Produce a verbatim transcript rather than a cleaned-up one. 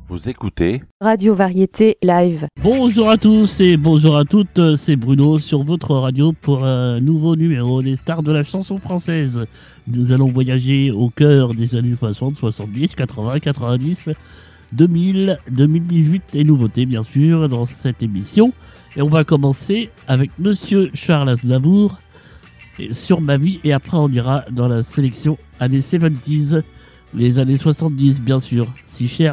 Vous écoutez Radio Variété Live. Bonjour à tous et bonjour à toutes, c'est Bruno sur votre radio pour un nouveau numéro des stars de la chanson française. Nous allons voyager au cœur des années soixante, soixante-dix, quatre-vingts, quatre-vingt-dix, deux mille, deux mille dix-huit et nouveautés bien sûr dans cette émission. Et on va commencer avec Monsieur Charles Aznavour sur Ma vie et après on ira dans la sélection années soixante-dix, les années soixante-dix bien sûr, si cher